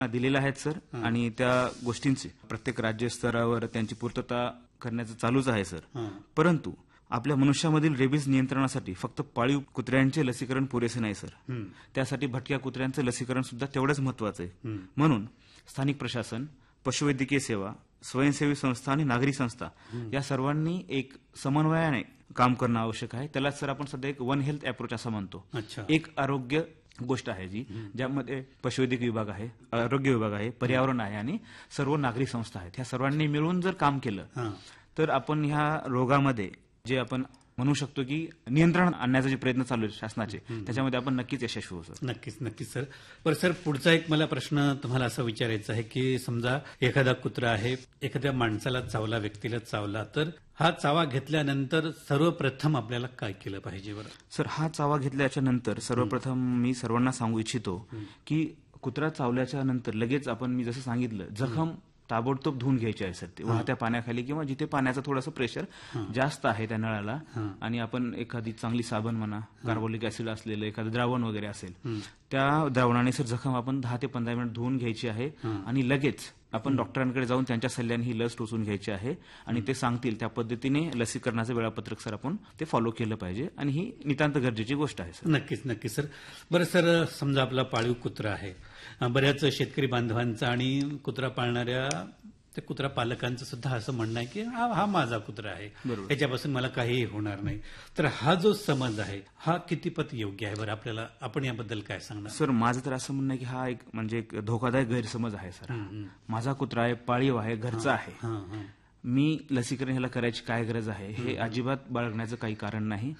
दिलेल्या आहेत सर, आणि त्या गोष्टींची प्रत्येक राज्य स्तरावर त्यांची पूर्तता करण्याचं चालूच आहे सर. परंतु आपल्या मनुष्यामधील रेबीज नियंत्रणासाठी फक्त पाळीव कुत्र्यांचे लसीकरण पुरेसे नाही सर. त्यासाठी भटक्या कुत्र्यांचं लसीकरण सुद्धा तेवढंच महत्वाचं आहे. म्हणून स्थानिक प्रशासन, पशुवैद्यकीय सेवा, स्वयंसेवी संस्था आणि नागरी संस्था या सर्वांनी एक समन्वयाने काम करणं आवश्यक आहे. त्याला सर आपण सध्या एक वन हेल्थ अप्रोच असं म्हणतो. एक आरोग्य गोष्ट आहे जी ज्यामध्ये पशुवैद्यकीय विभाग आहे, आरोग्य विभाग आहे, पर्यावरण आहे आणि सर्व नागरी संस्था आहेत. ह्या सर्वांनी मिळून जर काम केलं तर आपण ह्या रोगामध्ये जे आपण म्हणू शकतो की नियंत्रण आणण्याचा जे प्रयत्न चालू आहेत शासनाचे, त्याच्यामध्ये आपण नक्कीच यशस्वी होऊ सर. नक्कीच सर. बरं सर, पुढचा एक मला प्रश्न तुम्हाला असा विचारायचा आहे की समजा एखादा कुत्रा आहे, एखाद्या माणसाला चावला, व्यक्तीला चावला, तर हा चावा घेतल्यानंतर सर्वप्रथम आपल्याला काय केलं पाहिजे बरं? सर, हा चावा घेतल्याच्या नंतर सर्वप्रथम मी सर्वांना सांगू इच्छितो की कुत्रा चावल्याच्या नंतर लगेच आपण, मी जसं सांगितलं, जखम ताबडतोब धुवून घ्यायची आहे सर. ते वाहत्या पाण्याखाली किंवा जिथे पाण्याचं थोडंसं प्रेशर जास्त आहे त्या नळाला, आणि आपण एखादी चांगली साबण म्हणा, कार्बोलिक ऍसिड असलेलं एखादं द्रावण वगैरे असेल, त्या द्रावणाने सर जखम आपण 10 ते 15 मिनिट धुवून घ्यायची आहे. आणि लगेच आपण डॉक्टरांकडे जाऊन त्यांच्या सल्ल्याने ही लस टोचून घ्यायची आहे. आणि ते सांगतील त्या पद्धतीने लसीकरणाचं वेळापत्रक सर आपण ते फॉलो केलं पाहिजे, आणि ही नितांत गरजेची गोष्ट आहे सर. नक्कीच सर. बरं सर, समजा आपला पाळीव कुत्रा आहे, बऱ्याच शेतकरी बांधवांचा आणि कुत्रा पाळणाऱ्या त्या कुत्रा पालकांचं सुद्धा असं म्हणणं आहे की हा माझा कुत्रा आहे, याच्यापासून मला काहीही होणार नाही. तर हा जो समज आहे हा कितीपत योग्य आहे बरं? आपल्याला आपण याबद्दल काय सांगणार? सर, माझं तर असं म्हणणं आहे की हा एक म्हणजे एक धोकादायक गैरसमज आहे सर. माझा कुत्रा आहे, पाळीव आहे, घरचा आहे, मी लसीकरण ह्याला करायची काय गरज आहे हे अजिबात बाळगण्याचं काही कारण नाही.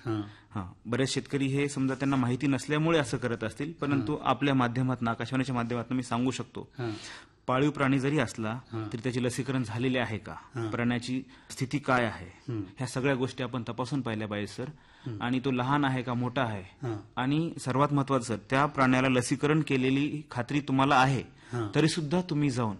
बरेच शेतकरी हे समजा त्यांना माहिती नसल्यामुळे असं करत असतील, परंतु आपल्या माध्यमातून, आकाशवाणीच्या माध्यमातून मी सांगू शकतो, पाळीव प्राणी जरी असला तरी त्याचे लसीकरण झालेले आहे का, प्राण्याची स्थिती काय आहे, ह्या सगळ्या गोष्टी आपण तपासून पाहिल्या पाहिजे सर. आणि तो लहान आहे का मोठा आहे, आणि सर्वात महत्वाचं सर, त्या प्राण्याला लसीकरण केलेली खात्री तुम्हाला आहे तरी सुद्धा तुम्ही जाऊन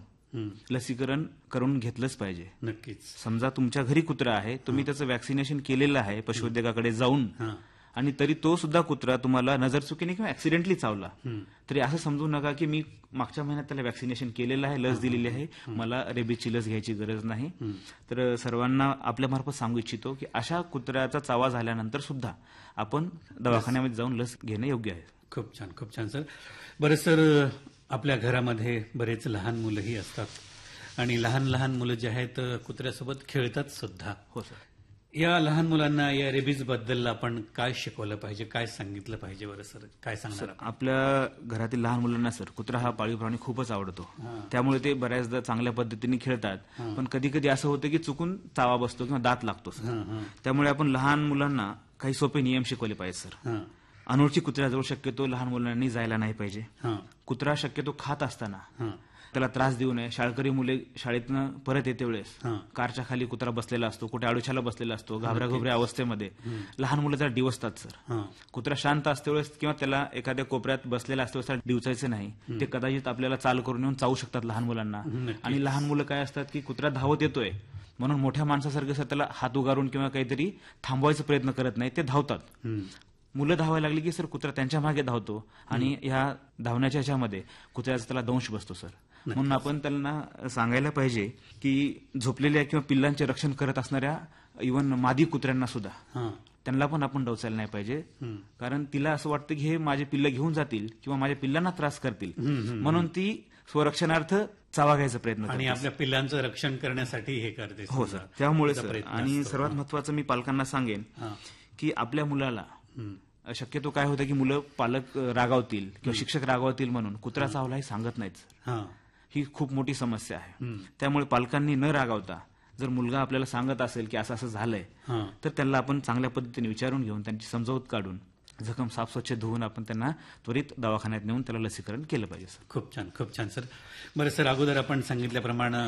लसीकरण करून घेतलंच पाहिजे. नक्कीच. समजा तुमच्या घरी कुत्रा आहे, तुम्ही त्याचं वॅक्सिनेशन केलेलं आहे पशुवैद्यकाकडे जाऊन, आणि तरी तो सुद्धा कुत्रा तुम्हाला नजरचुकीने किंवा ऍक्सिडेंटली चावला, तरी असं समजू नका की मी मागच्या महिन्यात त्याला वॅक्सिनेशन केलेलं आहे, लस दिलेली आहे, मला रेबीजची लस घ्यायची गरज नाही. तर सर्वांना आपल्यामार्फत सांगू इच्छितो की अशा कुत्र्याचा चावा झाल्यानंतर सुद्धा आपण दवाखान्यामध्ये जाऊन लस घेणं योग्य आहे. खूप छान सर. बरं सर, आपल्या घरामध्ये बरेच लहान मुलंही असतात आणि लहान मुलं जे आहेत कुत्र्यासोबत खेळतात सुद्धा. हो सर. या लहान मुलांना या रेबीज बद्दल आपण काय शिकवलं पाहिजे, काय सांगितलं पाहिजे बरं सर? काय सांगणार? आपल्या घरातील लहान मुलांना सर कुत्रा हा पाळीव प्राणी खूपच आवडतो, त्यामुळे ते बऱ्याचदा चांगल्या पद्धतीने खेळतात. पण कधी कधी असं होतं की चुकून चावा बसतो किंवा दात लागतो सर. त्यामुळे आपण लहान मुलांना काही सोपे नियम शिकवले पाहिजे सर. अनोळखी कुत्र्याजवळ शक्यतो लहान मुलांनी जायला नाही पाहिजे. कुत्रा शक्यतो खात असताना त्याला त्रास देऊ नये. शाळकरी मुले शाळेतनं परत येते वेळेस कारच्या खाली कुत्रा बसलेला असतो, कुठे आडोशाला बसलेला असतो, घाबऱ्या अवस्थेमध्ये लहान मुलं त्याला डिवसतात सर. कुत्रा शांत असते वेळेस किंवा त्याला एखाद्या कोपऱ्यात बसलेला असते वेळेस डिवचायचं नाही. ते कदाचित आपल्याला चाल करून येऊन चावू शकतात लहान मुलांना. आणि लहान मुलं काय असतात की कुत्रा धावत येतोय म्हणून मोठ्या माणसासारखं सर त्याला हात उगारून किंवा काहीतरी थांबवायचा प्रयत्न करत नाही, ते धावतात. मुलं धावायला लागली की सर कुत्रा त्यांच्या मागे धावतो, आणि ह्या धावण्याच्या ह्याच्यामध्ये कुत्र्याचा त्याला दंश बसतो सर. म्हणून आपण त्यांना सांगायला पाहिजे की झोपलेल्या किंवा पिल्लांचे रक्षण करत असणाऱ्या इव्हन मादी कुत्र्यांना सुद्धा त्यांना पण आपण डवचायला नाही पाहिजे, कारण तिला असं वाटतं की हे माझे पिल्लं घेऊन जातील किंवा माझ्या पिल्लांना त्रास करतील, म्हणून ती स्वरक्षणार्थ चावा घ्यायचा प्रयत्न करते आणि आपल्या पिल्लांचं रक्षण करण्यासाठी हे करते. हो सर. त्यामुळे सर, आणि सर्वात महत्वाचं मी पालकांना सांगेन की आपल्या मुलाला शक्यतो काय होतं की मुलं पालक रागावतील किंवा शिक्षक रागावतील म्हणून कुत्रा चावला हे सांगत नाहीत सर. ही खूप मोठी समस्या आहे. त्यामुळे पालकांनी न रागावता जर मुलगा आपल्याला सांगत असेल की असं झालंय तर त्यांना आपण चांगल्या पद्धतीने विचारून घेऊन त्यांची समजावूत काढून जखम साफ स्वच्छ धुवून आपण त्यांना त्वरित दवाखान्यात नेऊन त्याला लसीकरण केलं पाहिजे सर. खूप छान सर. बरं सर, अगोदर आपण सांगितल्याप्रमाणे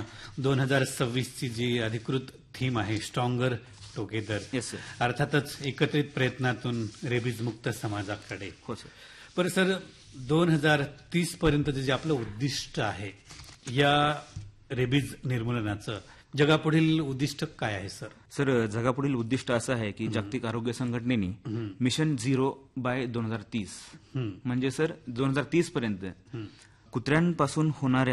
2026 जी अधिकृत थीम आहे स्ट्रॉंगर टुगेदर, अर्थातच एकत्रित प्रयत्नातून रेबीज मुक्त समाजाकडे. हो सर. बरं सर, 2030 पर्यंतचं जे आपलं उद्दिष्ट आहे या रेबीज निर्मूलनाचं, जगापुढील उद्दिष्ट काय आहे सर? सर, जगापुढील उद्दिष्ट असं आहे की जागतिक आरोग्य संघटनेने मिशन 0 बाय 2030 म्हणजे सर 2030 पर्यंत कुत्र्यांपासून होणाऱ्या